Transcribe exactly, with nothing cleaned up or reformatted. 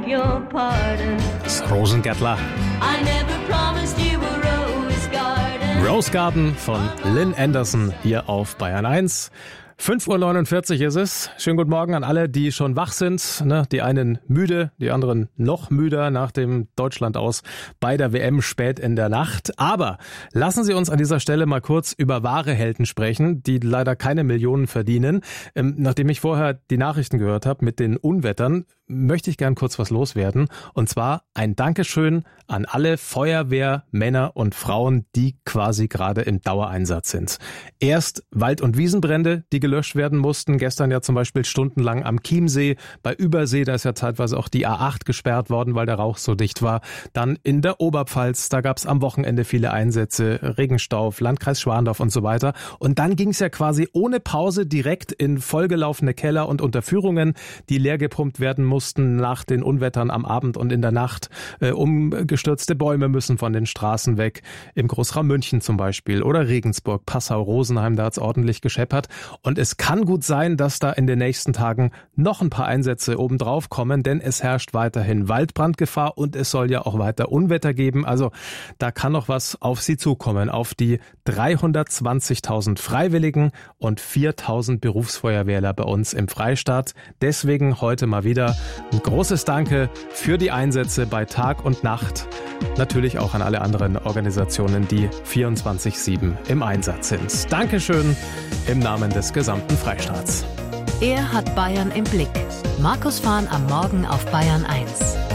your pardon. Das Rosengärtler. I never promised you a rose garden. Rose Garden von Lynn Anderson hier auf Bayern eins. fünf Uhr neunundvierzig ist es. Schönen guten Morgen an alle, die schon wach sind. Ne, die einen müde, die anderen noch müder nach dem Deutschland-Aus bei der W M spät in der Nacht. Aber lassen Sie uns an dieser Stelle mal kurz über wahre Helden sprechen, die leider keine Millionen verdienen. Ähm, nachdem ich vorher die Nachrichten gehört habe mit den Unwettern, möchte ich gern kurz was loswerden. Und zwar ein Dankeschön an alle Feuerwehrmänner und Frauen, die quasi gerade im Dauereinsatz sind. Erst Wald- und Wiesenbrände, die gelöscht werden mussten. Gestern ja zum Beispiel stundenlang am Chiemsee. Bei Übersee, da ist ja zeitweise auch die A acht gesperrt worden, weil der Rauch so dicht war. Dann in der Oberpfalz, da gab es am Wochenende viele Einsätze. Regenstauf, Landkreis Schwandorf und so weiter. Und dann ging es ja quasi ohne Pause direkt in vollgelaufene Keller und Unterführungen, die leer gepumpt werden mussten. mussten nach den Unwettern am Abend und in der Nacht. Äh, umgestürzte Bäume müssen von den Straßen weg. Im Großraum München zum Beispiel oder Regensburg, Passau, Rosenheim, da hat's ordentlich gescheppert. Und es kann gut sein, dass da in den nächsten Tagen noch ein paar Einsätze obendrauf kommen, denn es herrscht weiterhin Waldbrandgefahr und es soll ja auch weiter Unwetter geben. Also da kann noch was auf Sie zukommen, auf die dreihundertzwanzigtausend Freiwilligen und viertausend Berufsfeuerwehrler bei uns im Freistaat. Deswegen heute mal wieder ein großes Danke für die Einsätze bei Tag und Nacht. Natürlich auch an alle anderen Organisationen, die vierundzwanzig sieben im Einsatz sind. Dankeschön im Namen des gesamten Freistaats. Er hat Bayern im Blick. Markus Fahn am Morgen auf Bayern eins.